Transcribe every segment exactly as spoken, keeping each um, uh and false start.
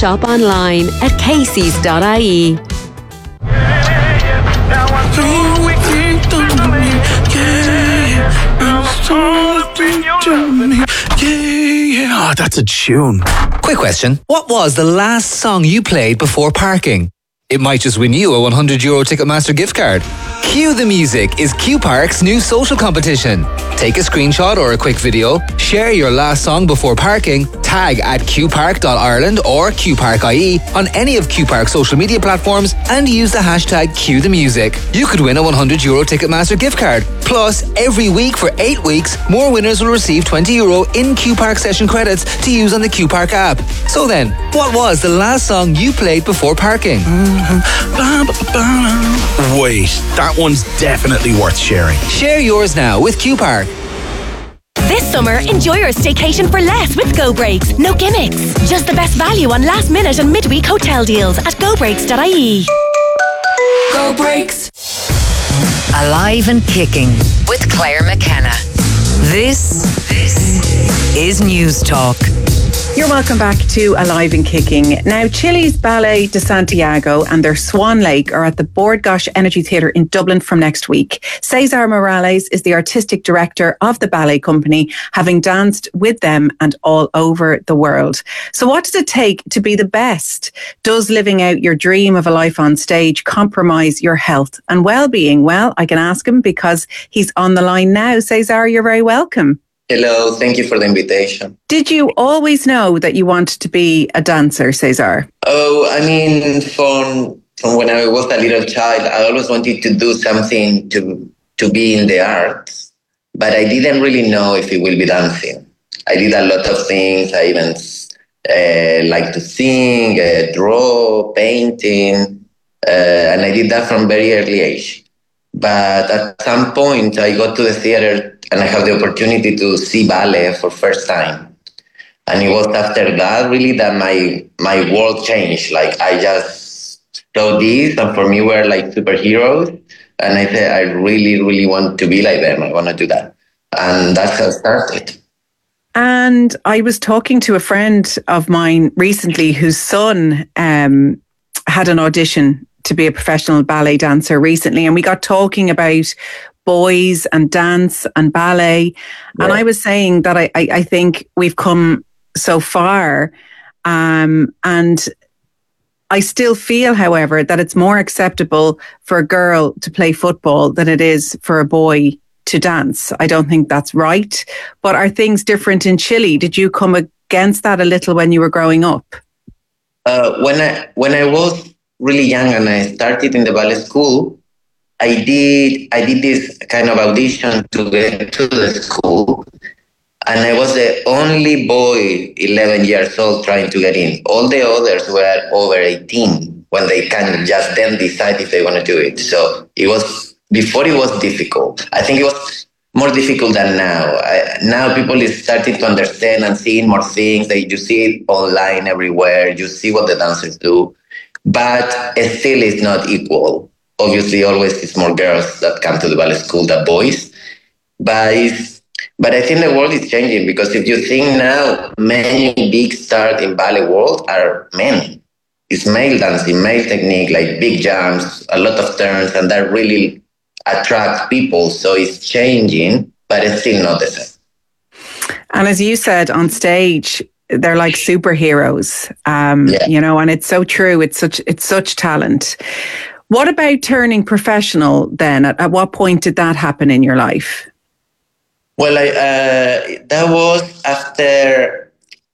shop online at casey's dot I E. Oh, that's a tune. Quick question. What was the last song you played before parking? It might just win you a one hundred euro Ticketmaster gift card. Cue the Music is Q Park's new social competition. Take a screenshot or a quick video, share your last song before parking, tag at qpark dot ireland or qparkie on any of Q Park's social media platforms and use the hashtag Cue the Music. You could win a one hundred euro Ticketmaster gift card. Plus, every week for eight weeks, more winners will receive twenty euro in Q Park session credits to use on the Q Park app. So then, what was the last song you played before parking? Wait, that one's definitely worth sharing. Share yours now with Q Park. This summer, enjoy your staycation for less with Go Breaks. No gimmicks. Just the best value on last minute and midweek hotel deals at go breaks dot I E. Go Breaks. Alive and Kicking with Claire McKenna. This, this is News Talk. You're welcome back to Alive and Kicking. Now, Chile's Ballet de Santiago and their Swan Lake are at the Bord Gáis Energy Theatre in Dublin from next week. Cesar Morales is the artistic director of the ballet company, having danced with them and all over the world. So what does it take to be the best? Does living out your dream of a life on stage compromise your health and well-being? Well, I can ask him because he's on the line now. Cesar, you're very welcome. Hello, thank you for the invitation. Did you always know that you wanted to be a dancer, Cesar? Oh, I mean, from from when I was a little child, I always wanted to do something to to be in the arts, but I didn't really know if it will be dancing. I did a lot of things. I even uh, like to sing, uh, draw, painting, uh, and I did that from very early age. But at some point, I got to the theater and I have the opportunity to see ballet for first time. And it was after that really that my my world changed. Like I just saw this, and for me were like superheroes. And I said, I really, really want to be like them. I want to do that. And that's how it started. And I was talking to a friend of mine recently whose son um, had an audition to be a professional ballet dancer recently. And we got talking about boys and dance and ballet. Yeah. And I was saying that I, I, I think we've come so far. Um, and I still feel, however, that it's more acceptable for a girl to play football than it is for a boy to dance. I don't think that's right. But are things different in Chile? Did you come against that a little when you were growing up? Uh, when I when I was really young and I started in the ballet school, I did I did this kind of audition to get to the school, and I was the only boy eleven years old trying to get in. All the others were over eighteen when they can just then decide if they want to do it. So it was, before it was difficult. I think it was more difficult than now. I, now people is starting to understand and seeing more things. That you see it online everywhere. You see what the dancers do. But it still is not equal. Obviously, always it's more girls that come to the ballet school than boys. But it's, but I think the world is changing, because if you think now, many big stars in ballet world are men. It's male dancing, male technique, like big jumps, a lot of turns, and that really attracts people. So it's changing, but it's still not the same. And as you said on stage, they're like superheroes, um, yeah. you know, and it's so true. It's such it's such talent. What about turning professional then? At, at what point did that happen in your life? Well, I, uh, that was after,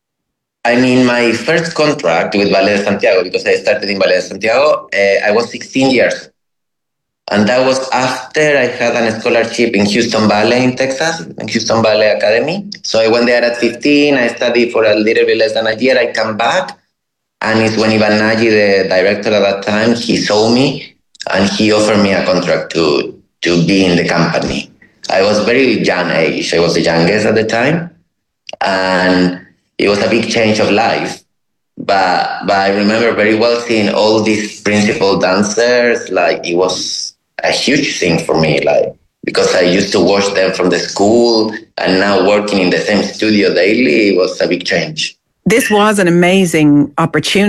I mean, my first contract with Ballet de Santiago, because I started in Ballet de Santiago, uh, I was sixteen years. And that was after I had a scholarship in Houston Ballet in Texas, in Houston Ballet Academy. So I went there at fifteen. I studied for a little bit less than a year. I come back, and it's when Ivan Nagy, the director at that time, he saw me, and he offered me a contract to, to be in the company. I was very young age. I was the youngest at the time. And it was a big change of life. But, but I remember very well seeing all these principal dancers. Like, it was a huge thing for me, like, because I used to watch them from the school, and now working in the same studio daily, it was a big change. This was an amazing opportunity.